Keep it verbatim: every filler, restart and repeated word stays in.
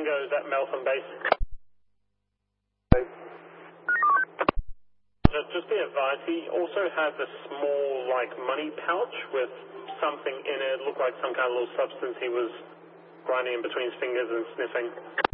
Bingo, is that Meltham base? Just, just be advised, he also has a small, like, money pouch with something in it. Looked like some kind of little substance he was grinding in between his fingers and sniffing.